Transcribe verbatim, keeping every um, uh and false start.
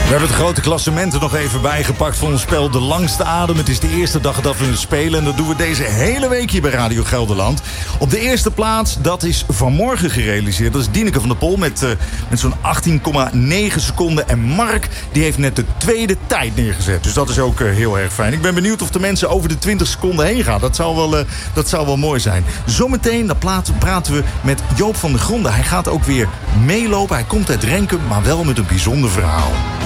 We hebben het grote klassement er nog even bijgepakt voor ons spel De Langste Adem. Het is de eerste dag dat we het spelen en dat doen we deze hele week hier bij Radio Gelderland. Op de eerste plaats, dat is vanmorgen gerealiseerd. Dat is Dieneke van der Pol met, uh, met zo'n achttien komma negen seconden. En Mark, die heeft net de tweede tijd neergezet. Dus dat is ook uh, heel erg fijn. Ik ben benieuwd of de mensen over de twintig seconden heen gaan. Dat zou wel, uh, dat zou wel mooi zijn. Zometeen dan praten we met Joop van der Gronden. Hij gaat ook weer meelopen. Hij komt uit Renkum, maar wel met een bijzonder verhaal.